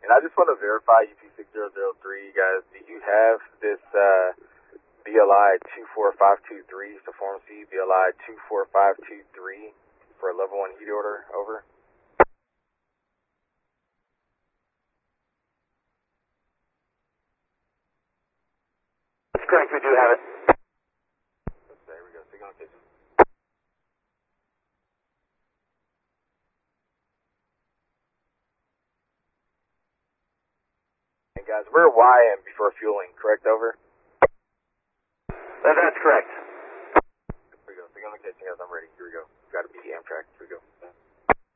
And I just want to verify UP6003, guys. Do you have this BLI 24523 to Form C, BLI 24523 for a level 1 heat order? Over. That's correct, we do have it. There we go. Signal location. And guys, we're YM before fueling, correct? Over. That's correct. Here we go. Signal location, guys. I'm ready. Here we go. Got to be Amtrak. Here we go.